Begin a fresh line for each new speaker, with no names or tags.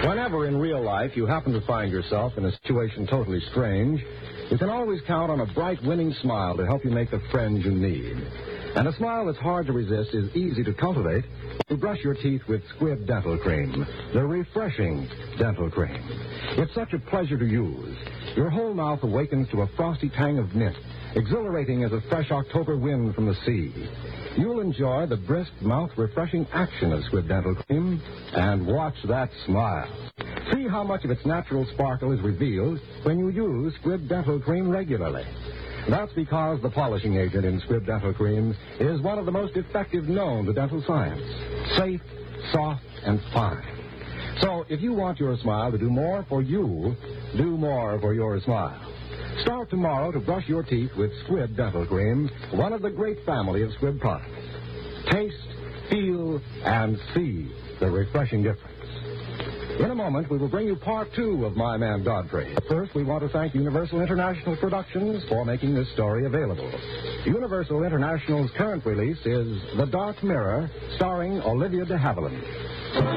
Whenever in real life you happen to find yourself in a situation totally strange, you can always count on a bright, winning smile to help you make the friends you need. And a smile that's hard to resist is easy to cultivate. You brush your teeth with Squibb Dental Cream, the refreshing dental cream. It's such a pleasure to use. Your whole mouth awakens to a frosty tang of mint, exhilarating as a fresh October wind from the sea. You'll enjoy the brisk, mouth-refreshing action of Squibb Dental Cream, and watch that smile. See how much of its natural sparkle is revealed when you use Squibb Dental Cream regularly. That's because the polishing agent in Squibb Dental Cream is one of the most effective known to dental science. Safe, soft, and fine. So, if you want your smile to do more for you, do more for your smile. Start tomorrow to brush your teeth with Squibb Dental Cream, one of the great family of Squibb products. Taste, feel, and see the refreshing difference. In a moment, we will bring you part 2 of My Man Godfrey. But first, we want to thank Universal International Productions for making this story available. Universal International's current release is The Dark Mirror, starring Olivia de Havilland.